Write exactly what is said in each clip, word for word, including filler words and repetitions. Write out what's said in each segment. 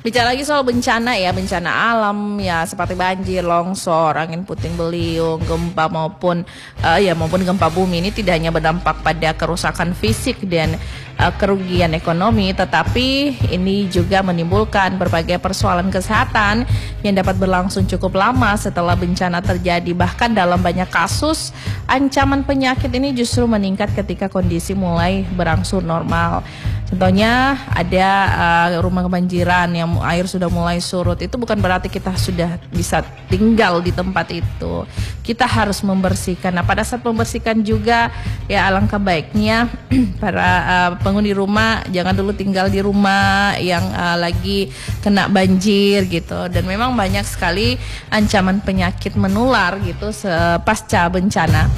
Bicara lagi soal bencana ya, bencana alam ya seperti banjir, longsor, angin puting beliung, gempa maupun uh, ya maupun gempa bumi ini tidak hanya berdampak pada kerusakan fisik dan uh, kerugian ekonomi, tetapi ini juga menimbulkan berbagai persoalan kesehatan yang dapat berlangsung cukup lama setelah bencana terjadi. Bahkan dalam banyak kasus, ancaman penyakit ini justru meningkat ketika kondisi mulai berangsur normal. Contohnya ada uh, rumah kebanjiran yang air sudah mulai surut. Itu bukan berarti kita sudah bisa tinggal di tempat itu. Kita harus membersihkan. Nah, pada saat membersihkan juga ya alangkah baiknya para uh, penghuni rumah jangan dulu tinggal di rumah yang uh, lagi kena banjir gitu. Dan memang banyak sekali ancaman penyakit menular gitu pasca bencana.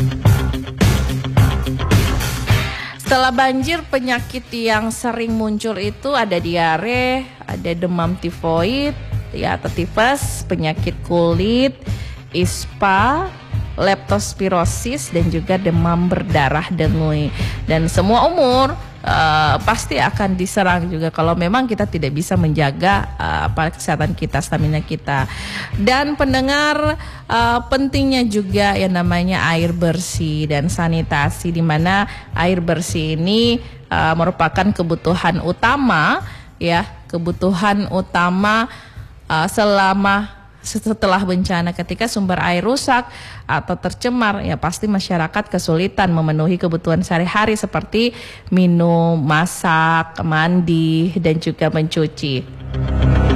Setelah banjir, penyakit yang sering muncul itu ada diare, ada demam tifoid, ya atau tifus, penyakit kulit, ispa, leptospirosis, dan juga demam berdarah dengue. Dan semua umur uh, pasti akan diserang juga kalau memang kita tidak bisa menjaga uh, apa kesehatan kita, stamina kita. Dan pendengar, uh, pentingnya juga yang namanya air bersih dan sanitasi, di mana air bersih ini uh, merupakan kebutuhan utama ya, kebutuhan utama uh, selama setelah bencana. Ketika sumber air rusak atau tercemar, ya pasti masyarakat kesulitan memenuhi kebutuhan sehari-hari seperti minum, masak, mandi, dan juga mencuci.